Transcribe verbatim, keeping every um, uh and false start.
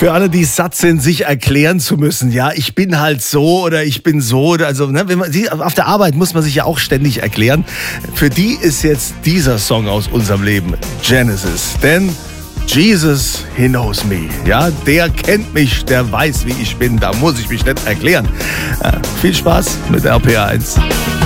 Für alle, die satt sind, sich erklären zu müssen, ja, ich bin halt so oder ich bin so, oder also, ne, wenn man, auf der Arbeit muss man sich ja auch ständig erklären. Für die ist jetzt dieser Song aus unserem Leben Genesis, denn Jesus, he knows me, ja, der kennt mich, der weiß, wie ich bin, da muss ich mich nicht erklären. Ja, viel Spaß mit R P R eins.